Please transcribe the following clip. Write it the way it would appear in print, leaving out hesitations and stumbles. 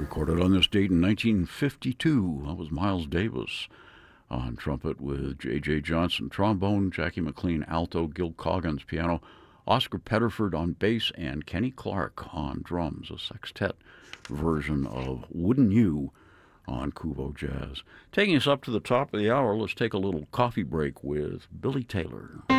Recorded on this date in 1952. That was Miles Davis on trumpet with J.J. Johnson trombone, Jackie McLean alto, Gil Coggins piano, Oscar Pettiford on bass, and Kenny Clark on drums, a sextet version of Wouldn't You on Kubo Jazz. Taking us up to the top of the hour, let's take a little coffee break with Billy Taylor.